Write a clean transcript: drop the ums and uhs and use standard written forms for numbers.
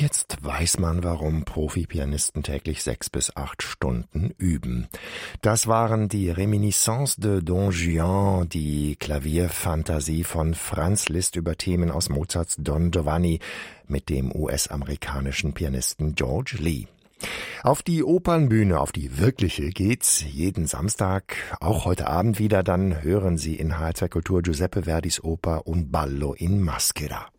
Jetzt weiß man, warum Profi-Pianisten täglich 6 bis 8 Stunden üben. Das waren die Reminiscences de Don Juan, die Klavierfantasie von Franz Liszt über Themen aus Mozarts Don Giovanni mit dem US-amerikanischen Pianisten George Lee. Auf die Opernbühne, auf die wirkliche, geht's jeden Samstag, auch heute Abend wieder. Dann hören Sie in HR2 Kultur Giuseppe Verdis Oper Un ballo in maschera.